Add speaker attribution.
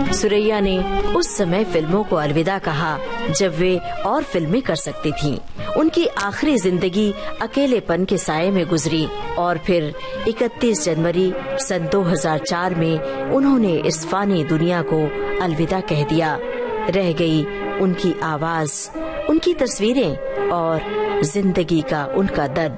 Speaker 1: सुरैया ने उस समय फिल्मों को अलविदा कहा जब वे और फिल्में कर सकती थीं। उनकी आखिरी जिंदगी अकेलेपन के साये में गुजरी और फिर 31 जनवरी सन 2004 में उन्होंने इस फानी दुनिया को अलविदा कह दिया। रह गई उनकी आवाज, उनकी तस्वीरें और जिंदगी का उनका दर्द।